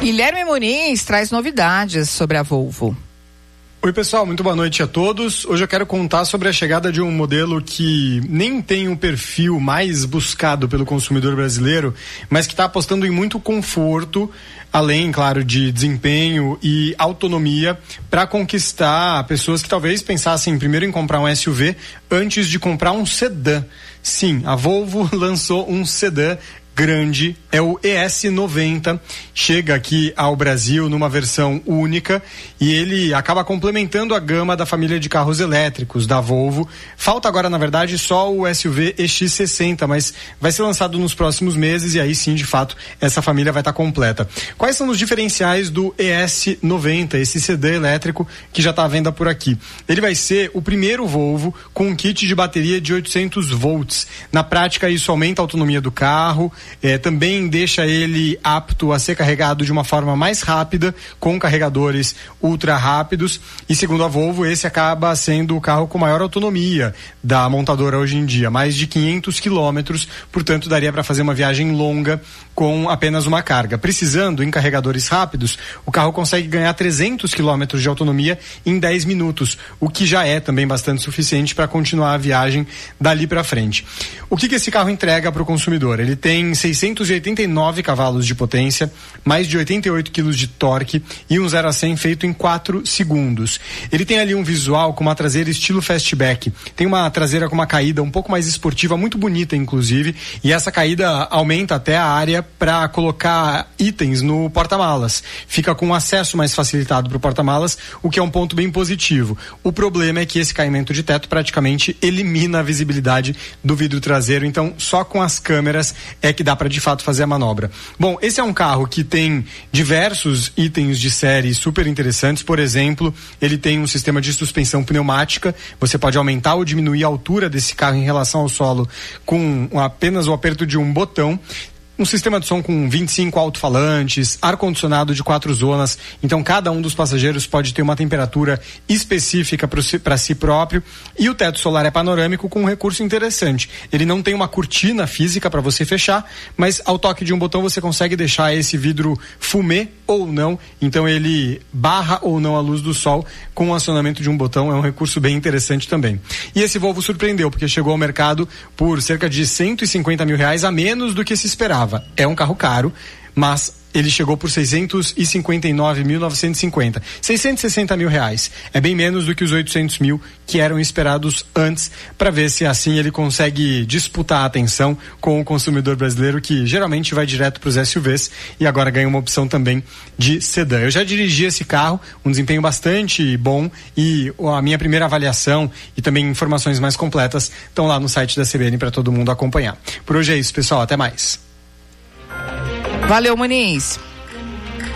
Guilherme Muniz traz novidades sobre a Volvo. Oi pessoal, muito boa noite a todos. Hoje eu quero contar sobre a chegada de um modelo que nem tem um perfil mais buscado pelo consumidor brasileiro, mas que está apostando em muito conforto, além, claro, de desempenho e autonomia, para conquistar pessoas que talvez pensassem primeiro em comprar um SUV antes de comprar um sedã. Sim, a Volvo lançou um sedã grande, é o ES90, chega aqui ao Brasil numa versão única e ele acaba complementando a gama da família de carros elétricos da Volvo. Falta agora, na verdade, só o SUV EX60, mas vai ser lançado nos próximos meses e aí sim, de fato, essa família vai estar completa. Quais são os diferenciais do ES90, esse sedã elétrico que já está à venda por aqui? Ele vai ser o primeiro Volvo com um kit de bateria de 800 volts. Na prática, isso aumenta a autonomia do carro, também deixa ele apto a ser carregado de uma forma mais rápida, com carregadores ultra rápidos, e segundo a Volvo, esse acaba sendo o carro com maior autonomia da montadora hoje em dia, mais de 500 quilômetros, portanto daria para fazer uma viagem longa com apenas uma carga. Precisando em carregadores rápidos, o carro consegue ganhar 300 quilômetros de autonomia em 10 minutos, o que já é também bastante suficiente para continuar a viagem dali para frente. O que esse carro entrega para o consumidor? Ele tem 689 cavalos de potência, mais de 88 quilos de torque e um 0 a 100 feito em 4 segundos. Ele tem ali um visual com uma traseira estilo fastback. Tem uma traseira com uma caída um pouco mais esportiva, muito bonita inclusive, e essa caída aumenta até a área para colocar itens no porta-malas. Fica com acesso mais facilitado para o porta-malas, o que é um ponto bem positivo. O problema é que esse caimento de teto praticamente elimina a visibilidade do vidro traseiro, então só com as câmeras é que dá para de fato fazer a manobra. Bom, esse é um carro que tem diversos itens de série super interessantes. Por exemplo, ele tem um sistema de suspensão pneumática. Você pode aumentar ou diminuir a altura desse carro em relação ao solo com apenas o aperto de um botão. Um sistema de som com 25 alto-falantes, ar-condicionado de 4 zonas, então cada um dos passageiros pode ter uma temperatura específica para si próprio, e o teto solar é panorâmico com um recurso interessante. Ele não tem uma cortina física para você fechar, mas ao toque de um botão você consegue deixar esse vidro fumê ou não, então ele barra ou não a luz do sol com o acionamento de um botão, é um recurso bem interessante também. E esse Volvo surpreendeu, porque chegou ao mercado por cerca de R$150 mil a menos do que se esperava. É um carro caro, mas ele chegou por 659.950, 660 mil reais. É bem menos do que os 800 mil que eram esperados antes, para ver se assim ele consegue disputar a atenção com o consumidor brasileiro, que geralmente vai direto para os SUVs e agora ganha uma opção também de sedã. Eu já dirigi esse carro, um desempenho bastante bom, e a minha primeira avaliação e também informações mais completas estão lá no site da CBN para todo mundo acompanhar. Por hoje é isso, pessoal, até mais. Valeu, Muniz.